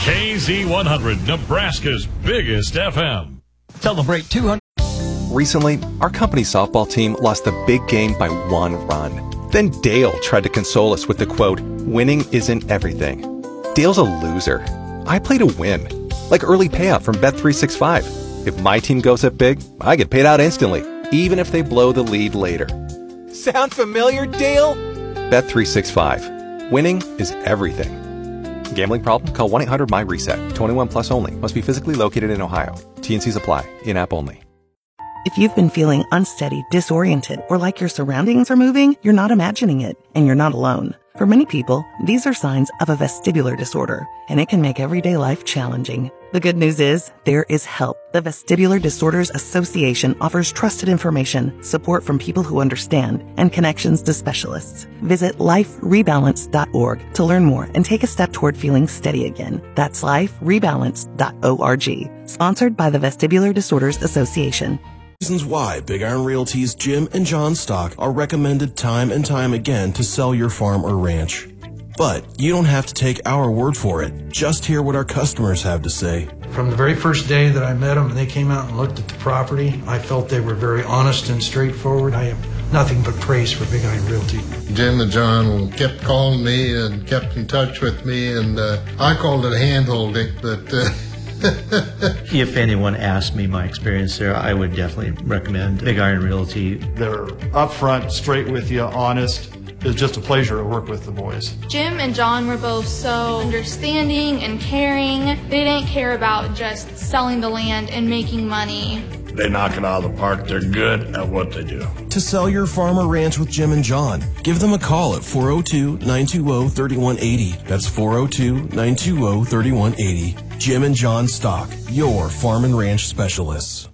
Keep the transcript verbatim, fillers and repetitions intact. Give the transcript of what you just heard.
K Z one hundred, Nebraska's biggest F M. Celebrate two hundred. Recently, our company softball team lost the big game by one run. Then Dale tried to console us with the quote, "Winning isn't everything." Dale's a loser. I play to win. Like early payout from Bet three sixty-five. If my team goes up big, I get paid out instantly, even if they blow the lead later. Sound familiar, Dale? Bet three sixty-five. Winning is everything. Gambling problem? Call one eight hundred M Y reset. twenty-one plus only. Must be physically located in Ohio. T N Cs apply. In-app only. If you've been feeling unsteady, disoriented, or like your surroundings are moving, you're not imagining it, and you're not alone. For many people, these are signs of a vestibular disorder, and it can make everyday life challenging. The good news is, there is help. The Vestibular Disorders Association offers trusted information, support from people who understand, and connections to specialists. Visit life rebalance dot org to learn more and take a step toward feeling steady again. That's life rebalance dot org. Sponsored by the Vestibular Disorders Association. Reasons why Big Iron Realty's Jim and John stock are recommended time and time again to sell your farm or ranch. But you don't have to take our word for it. Just hear what our customers have to say. From the very first day that I met them and they came out and looked at the property, I felt they were very honest and straightforward. I have nothing but praise for Big Iron Realty. Jim and John kept calling me and kept in touch with me, and uh, I called it hand-holding, but... Uh, If anyone asked me my experience there, I would definitely recommend Big Iron Realty. They're upfront, straight with you, honest. It's just a pleasure to work with the boys. Jim and John were both so understanding and caring. They didn't care about just selling the land and making money. They knock it out of the park. They're good at what they do. To sell your farm or ranch with Jim and John, give them a call at four oh two, nine two oh, three one eight oh. That's four oh two, nine two oh, three one eight oh. Jim and John Stock, your farm and ranch specialists.